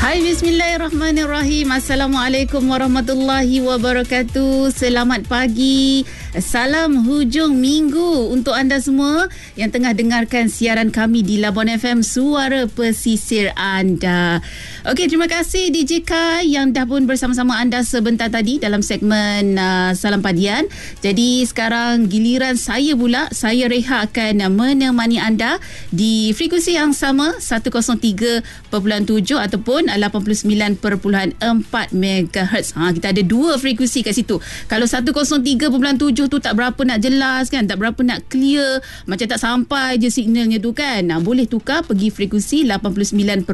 Hai, bismillahirrahmanirrahim. Assalamualaikum warahmatullahi wabarakatuh. Selamat pagi. Salam hujung minggu untuk anda semua yang tengah dengarkan siaran kami di Labuan FM, suara pesisir anda. Okey, terima kasih DJ Kai yang dah pun bersama-sama anda sebentar tadi dalam segmen Salam Padian. Jadi sekarang giliran saya pula. Saya Reha akan menemani anda di frekuensi yang sama 103.7 ataupun 89.4 MHz. Kita ada dua frekuensi kat situ. Kalau 103.7 tu tak berapa nak jelas kan, tak berapa nak clear, macam tak sampai je signalnya tu kan. Boleh tukar pergi frekuensi 89.4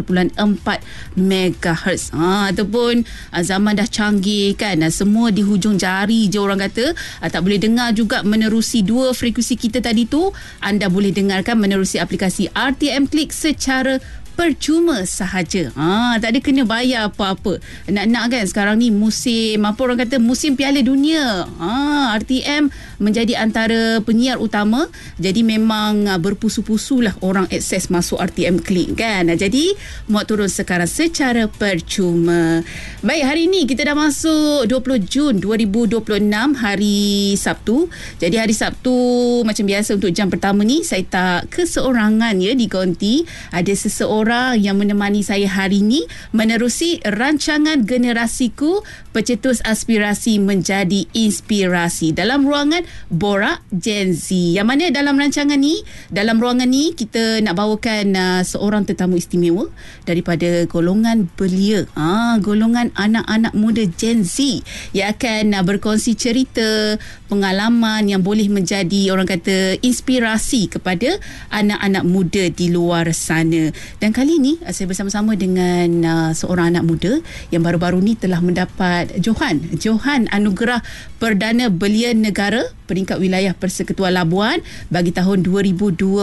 MHz. Ataupun zaman dah canggih kan, semua di hujung jari je orang kata. Tak boleh dengar juga menerusi dua frekuensi kita tadi tu. Anda boleh dengarkan menerusi aplikasi RTM Klik secara percuma sahaja. Tak ada kena bayar apa-apa. Nak kan sekarang ni musim, apa orang kata, musim Piala Dunia. RTM menjadi antara penyiar utama. Jadi memang berpusu-pusu lah orang akses masuk RTM Klik kan. Jadi muat turun sekarang secara percuma. Baik, hari ni kita dah masuk 20 Jun 2026, hari Sabtu. Jadi hari Sabtu macam biasa untuk jam pertama ni saya tak keseorangan ya di konti. Ada seseorang yang menemani saya hari ini menerusi rancangan Generasiku, Pencetus Aspirasi Menjadi Inspirasi dalam ruangan Borak Gen Z. Yang mana dalam rancangan ni, dalam ruangan ni kita nak bawakan seorang tetamu istimewa daripada golongan belia, golongan anak-anak muda Gen Z yang akan berkongsi cerita, pengalaman yang boleh menjadi orang kata inspirasi kepada anak-anak muda di luar sana. Dan kali ini saya bersama-sama dengan seorang anak muda yang baru-baru ni telah mendapat Johan Anugerah Perdana Belia Negara peringkat wilayah Persekutuan Labuan bagi tahun 2026.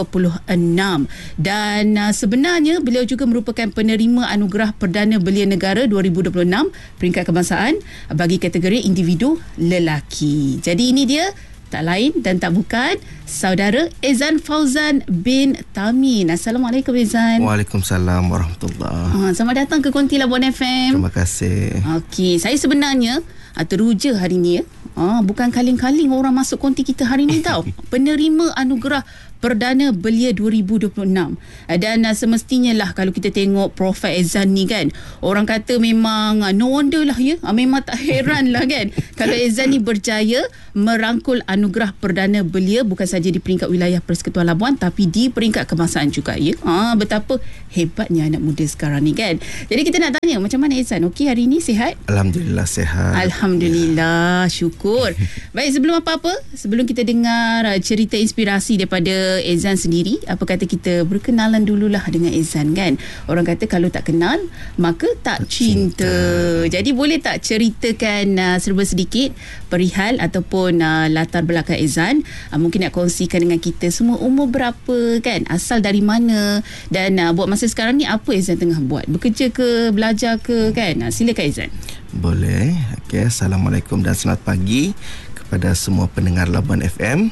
Dan sebenarnya beliau juga merupakan penerima Anugerah Perdana Belia Negara 2026 peringkat kebangsaan bagi kategori individu lelaki. Jadi ini dia, tak lain dan tak bukan saudara Ezan Fauzan bin Tamin. Assalamualaikum Ezan. Waalaikumsalam warahmatullahi. Selamat datang ke Konti Labuan FM. Terima kasih. Okey, saya sebenarnya teruja hari ni ya. Bukan kaling-kaling orang masuk konti kita hari ni tau. Penerima Anugerah Perdana Belia 2026. Dan semestinya lah kalau kita tengok profil Ezan ni kan, orang kata memang no wonder lah ya. Memang tak heran lah kan kalau Ezan ni berjaya merangkul Anugerah Perdana Belia bukan saja di peringkat wilayah Persekutuan Labuan tapi di peringkat kebangsaan juga ya. Betapa hebatnya anak muda sekarang ni kan. Jadi kita nak tanya macam mana Ezan? Okey, hari ni sihat? Alhamdulillah sihat. Alhamdulillah, syukur. Baik, sebelum apa-apa, sebelum kita dengar cerita inspirasi daripada Ezan sendiri, apa kata kita berkenalan dululah dengan Ezan kan. Orang kata kalau tak kenal maka tak cinta. Jadi boleh tak ceritakan serba sedikit perihal ataupun latar belakang Ezan? Mungkin nak kongsikan dengan kita semua, umur berapa kan, asal dari mana, dan buat masa sekarang ni apa Ezan tengah buat, bekerja ke, belajar ke kan. Silakan Ezan. Boleh. Okay, Assalamualaikum dan selamat pagi kepada semua pendengar Labuan FM.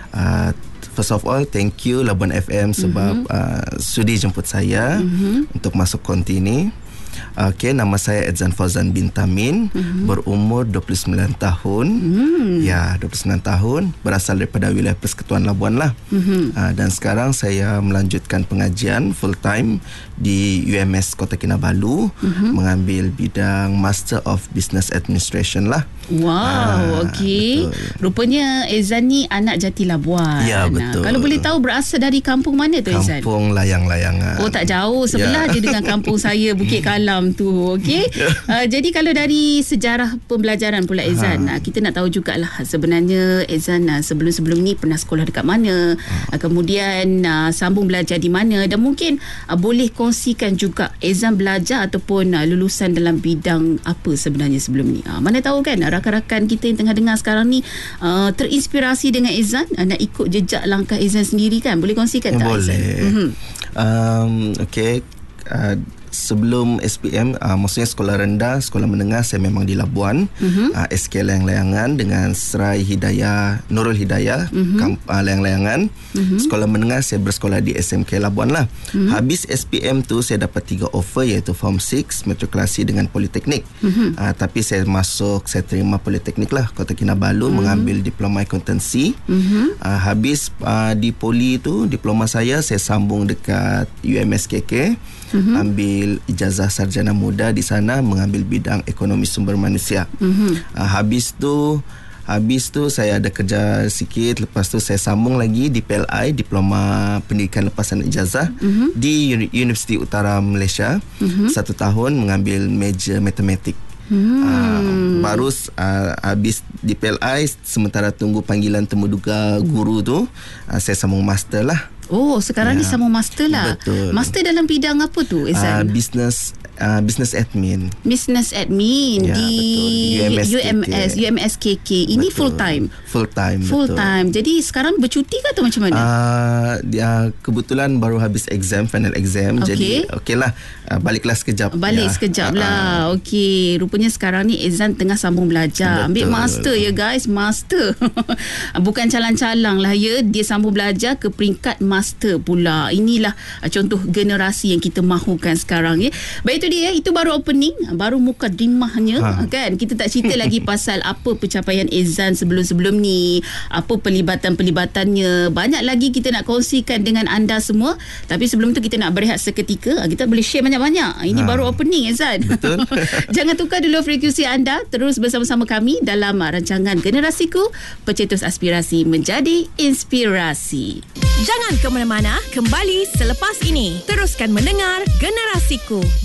First of all, thank you Labuan FM sebab sudi jemput saya untuk masuk konti ini. Okay, nama saya Ezan Fauzan bin Tamin, berumur 29 tahun. Ya, 29 tahun, berasal daripada wilayah Persekutuan Labuan lah. Dan sekarang saya melanjutkan pengajian full time di UMS Kota Kinabalu, mengambil bidang Master of Business Administration lah. Wow, okey. Rupanya Ezan ni anak jati Labuan. Ya, betul. Kalau boleh tahu berasal dari kampung mana tu Ezan? Kampung Layang-Layangan. Oh, tak jauh, sebelah je dengan kampung saya, Bukit Kalam tu. Okey. Jadi kalau dari sejarah pembelajaran pula Ezan, kita nak tahu jugalah sebenarnya Ezan sebelum-sebelum ni pernah sekolah dekat mana, kemudian sambung belajar di mana, dan mungkin boleh kongsikan juga Ezan belajar ataupun lulusan dalam bidang apa sebenarnya sebelum ni. Mana tahu kan rakan-rakan kita yang tengah dengar sekarang ni terinspirasi dengan Ezan, nak ikut jejak langkah Ezan sendiri kan. Boleh kongsikan tak Boleh. Ezan? Okay. sebelum SPM, maksudnya sekolah rendah, sekolah menengah saya memang di Labuan. SK Layang-Layangan dengan Serai Hidayah, Nurul Hidayah, Layang-Layangan. Sekolah menengah saya bersekolah di SMK Labuan lah. Habis SPM tu saya dapat 3 offer, iaitu Form 6, Matrikulasi dengan Politeknik. Tapi saya terima Politeknik lah, Kota Kinabalu, mengambil diploma akuntansi. Habis di poli tu, diploma saya sambung dekat UMSKK. Ambil ijazah sarjana muda di sana, mengambil bidang ekonomi sumber manusia. Habis tu saya ada kerja sikit. Lepas tu saya sambung lagi di PLI, Diploma Pendidikan Lepasan Ijazah, di Universiti Utara Malaysia. 1 tahun mengambil major matematik. Baru habis di PLI, sementara tunggu panggilan temuduga guru tu, saya sambung master lah. Oh, sekarang ni sambung master lah. Betul. Master dalam bidang apa tu, Izan? Business admin. Business admin di UMSKK. Ini Betul. Full time. Jadi sekarang bercuti ke atau macam mana? Kebetulan baru habis final exam. Jadi okeylah, baliklah sekejap. Sekejap lah. Okey, rupanya sekarang ni Izan tengah sambung belajar. Betul. Ambil master ya guys, master. Bukan calang-calang lah ya, dia sambung belajar ke peringkat master pula. Inilah contoh generasi yang kita mahukan sekarang ya. Baik, itu dia, itu baru opening, baru mukadimahnya kan. Kita tak cerita lagi pasal apa pencapaian Izan sebelum-sebelum ni, apa pelibatan-pelibatannya. Banyak lagi kita nak kongsikan dengan anda semua. Tapi sebelum tu kita nak berehat seketika. Kita boleh share banyak-banyak. Ini baru opening, Izan. Betul. Jangan tukar dulu frekuensi anda. Terus bersama-sama kami dalam rancangan Generasiku, pencetus aspirasi menjadi inspirasi. Jangan ke mana-mana, kembali selepas ini. Teruskan mendengar Generasiku